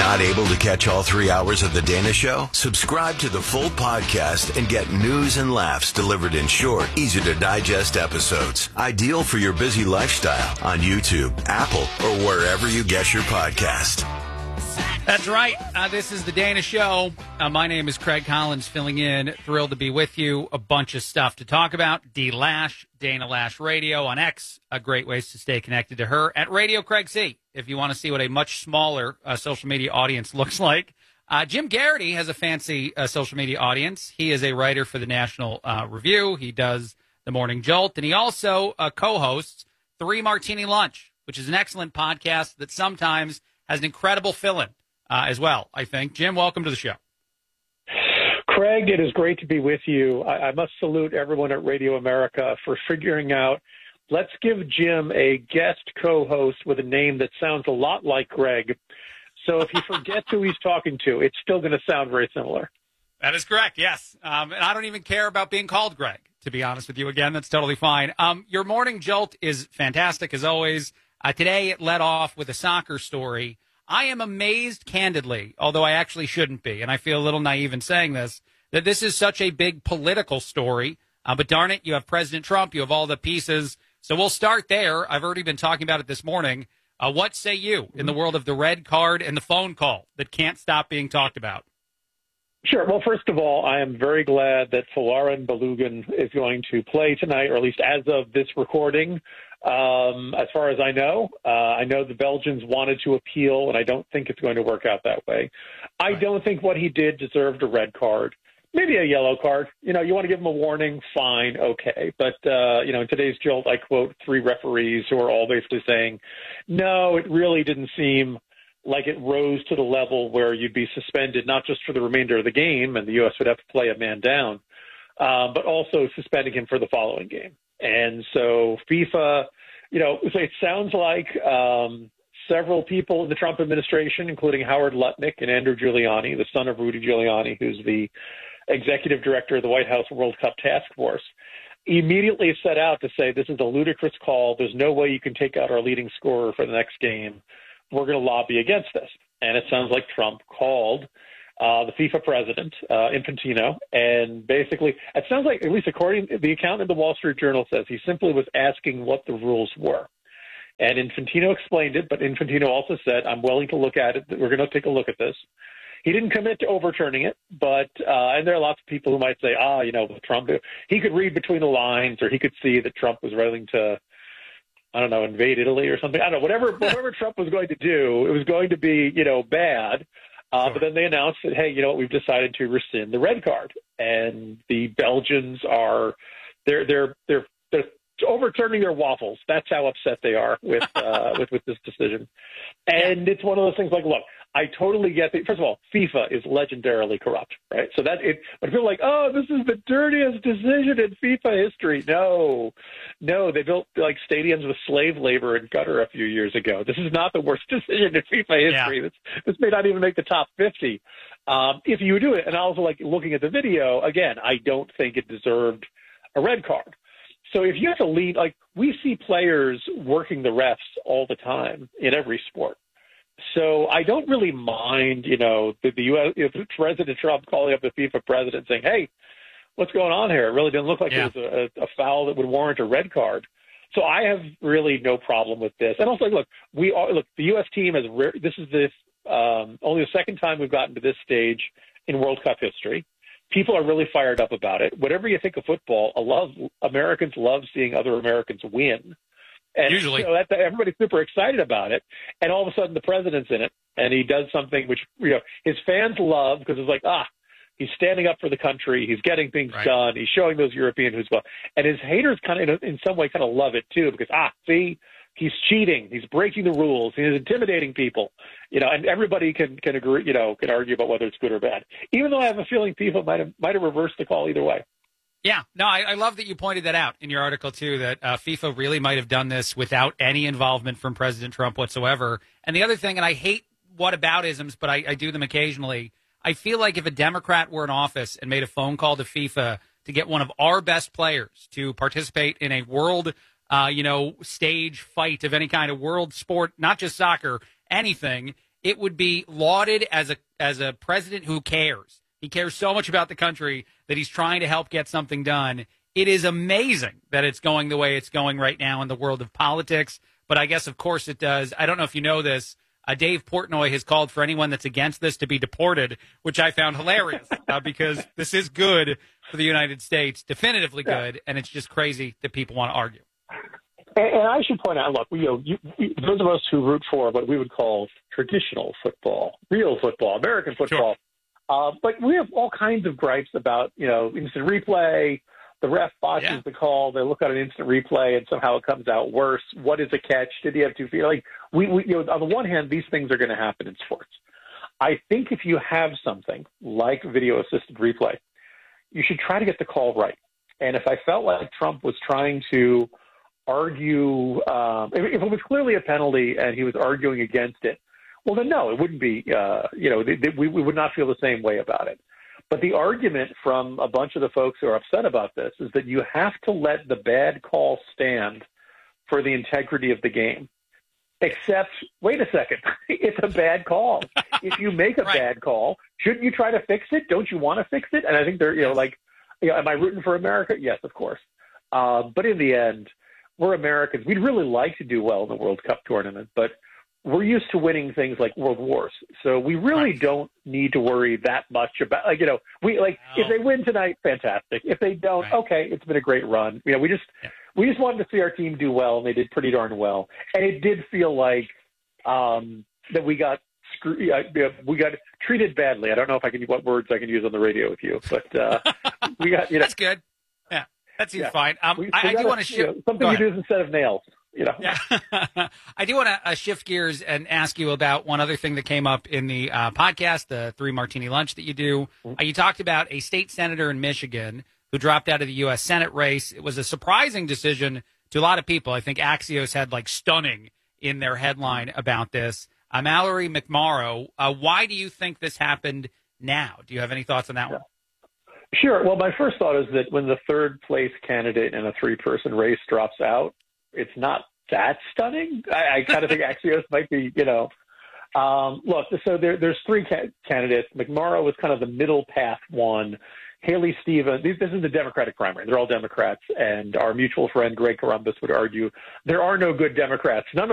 Not able to catch all 3 hours of The Dana Show? Subscribe to the full podcast and get news and laughs delivered in short, easy-to-digest episodes. Ideal for your busy lifestyle on YouTube, Apple, or wherever you get your podcast. That's right. This is The Dana Show. My name is Craig Collins, filling in. Thrilled to be with you. A bunch of stuff to talk about. D-Lash, Dana Lash Radio on X. Great ways to stay connected to her. At Radio Craig C, if you want to see what a much smaller social media audience looks like. Jim Garrity has a fancy social media audience. He is a writer for the National Review. He does the Morning Jolt. And he also co-hosts Three Martini Lunch, which is an excellent podcast that sometimes has an incredible fill-in. As well, I think. Jim, welcome to the show. Craig, it is great to be with you. I must salute everyone at Radio America for figuring out, let's give Jim a guest co-host with a name that sounds a lot like Greg. So if he forgets who he's talking to, it's still going to sound very similar. That is correct, yes. And I don't even care about being called Greg, to be honest with you. Again, that's totally fine. Your Morning Jolt is fantastic, as always. Today it led off with a soccer story. I am amazed, candidly, although I actually shouldn't be, and I feel a little naive in saying this, that this is such a big political story. But darn it, you have President Trump, you have all the pieces. So we'll start there. I've already been talking about it this morning. What say you in the world of the red card and the phone call that can't stop being talked about? Sure. Well, first of all, I am very glad that Folarin Balogun is going to play tonight, or at least as of this recording. As far as I know the Belgians wanted to appeal, and I don't think it's going to work out that way. I don't think what he did deserved a red card, maybe a yellow card. You want to give him a warning, fine, okay. But, in today's Jolt, I quote 3 referees who are all basically saying, no, it really didn't seem like it rose to the level where you'd be suspended, not just for the remainder of the game, and the U.S. would have to play a man down, but also suspending him for the following game. And so FIFA, it sounds like several people in the Trump administration, including Howard Lutnick and Andrew Giuliani, the son of Rudy Giuliani, who's the executive director of the White House World Cup Task Force, immediately set out to say this is a ludicrous call. There's no way you can take out our leading scorer for the next game. We're going to lobby against this. And it sounds like Trump called the FIFA president, Infantino, and basically, it sounds like, at least according to the account in the Wall Street Journal, says he simply was asking what the rules were. And Infantino explained it, but Infantino also said, I'm willing to look at it. We're going to take a look at this. He didn't commit to overturning it, but and there are lots of people who might say, Trump, he could read between the lines, or he could see that Trump was willing to, invade Italy or something. I don't know, whatever Trump was going to do, it was going to be, bad. But then they announced that, hey, we've decided to rescind the red card, and the Belgians are they're overturning their waffles. That's how upset they are with with this decision. And it's one of those things like, look, I totally get that. First of all, FIFA is legendarily corrupt, right? So but people are like, oh, this is the dirtiest decision in FIFA history. No, they built like stadiums with slave labor in Qatar a few years ago. This is not the worst decision in FIFA history. Yeah. This may not even make the top 50. If you do it, and also like looking at the video, again, I don't think it deserved a red card. So if you have to lead, like we see players working the refs all the time in every sport. So I don't really mind, the U.S. if President Trump calling up the FIFA president saying, hey, what's going on here? It really didn't look like it was a foul that would warrant a red card. So I have really no problem with this. And also, look, the U.S. team has this is only the second time we've gotten to this stage in World Cup history. People are really fired up about it. Whatever you think of football, Americans love seeing other Americans win. And usually, everybody's super excited about it. And all of a sudden, the president's in it, and he does something which his fans love because it's like, he's standing up for the country, he's getting things done, he's showing those European who's well, and his haters kind of, in some way, kind of love it too because see, he's cheating, he's breaking the rules, he's intimidating people, and everybody can agree, can argue about whether it's good or bad. Even though I have a feeling people might have reversed the call either way. Yeah, no, I love that you pointed that out in your article, too, that FIFA really might have done this without any involvement from President Trump whatsoever. And the other thing, and I hate whataboutisms, but I do them occasionally, I feel like if a Democrat were in office and made a phone call to FIFA to get one of our best players to participate in a world, stage fight of any kind of world sport, not just soccer, anything, it would be lauded as a president who cares. He cares so much about the country that he's trying to help get something done. It is amazing that it's going the way it's going right now in the world of politics. But I guess, of course, it does. I don't know if you know this. Dave Portnoy has called for anyone that's against this to be deported, which I found hilarious because this is good for the United States, definitively good, and it's just crazy that people want to argue. And I should point out, look, those of us who root for what we would call traditional football, real football, American football, but we have all kinds of gripes about, instant replay. The ref botches the call. They look at an instant replay, and somehow it comes out worse. What is a catch? Did he have 2 feet? Like we on the one hand, these things are going to happen in sports. I think if you have something like video-assisted replay, you should try to get the call right. And if I felt like Trump was trying to argue, if it was clearly a penalty and he was arguing against it, well, then no, it wouldn't be. We would not feel the same way about it. But the argument from a bunch of the folks who are upset about this is that you have to let the bad call stand for the integrity of the game. Except, wait a second, it's a bad call. If you make a bad call, shouldn't you try to fix it? Don't you want to fix it? And I think they're, am I rooting for America? Yes, of course. But in the end, we're Americans. We'd really like to do well in the World Cup tournament, but we're used to winning things like world wars. So we really don't need to worry that much about, if they win tonight, fantastic. If they don't, okay, it's been a great run. We just wanted to see our team do well, and they did pretty darn well. And it did feel like that we got treated badly. I don't know what words I can use on the radio with you, but we got, That's good. Yeah, that seems fine. I do want to shift. Something you do instead of nails. Yeah. I do want to shift gears and ask you about one other thing that came up in the podcast, the 3 Martini Lunch that you do. You talked about a state senator in Michigan who dropped out of the U.S. Senate race. It was a surprising decision to a lot of people. I think Axios had stunning in their headline about this. Mallory McMorrow, why do you think this happened now? Do you have any thoughts on that one? Sure. Well, my first thought is that when the third place candidate in a 3-person race drops out, it's not that stunning. I kind of think Axios might be, look, so there's 3 candidates. McMorrow was kind of the middle path one. Haley Stevens, this is the Democratic primary. They're all Democrats. And our mutual friend, Greg Corombos, would argue there are no good Democrats. None of